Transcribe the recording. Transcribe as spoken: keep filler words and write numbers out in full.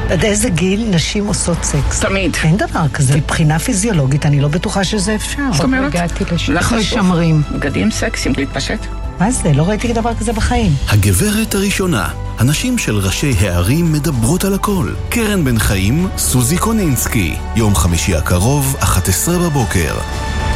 עד איזה גיל נשים עושות סקס? תמיד. אין דבר כזה. מבחינה פיזיולוגית, אני לא בטוחה שזה אפשר. זאת אומרת, איך משמרים? בגדים סקסים, להתפשט. מה זה? לא ראיתי דבר כזה בחיים. הגברת הראשונה. הנשים של ראשי הערים מדברות על הכל. קרן בן חיים, סוזי קונינסקי. יום חמישי הקרוב, אחת עשרה בבוקר.